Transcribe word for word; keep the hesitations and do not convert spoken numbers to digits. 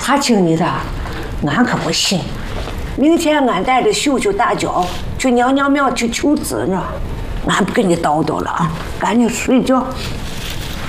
查清你的，俺可不信。明天俺带着秀秀大脚去娘娘庙去求子呢，俺不跟你叨叨了啊，赶紧睡觉。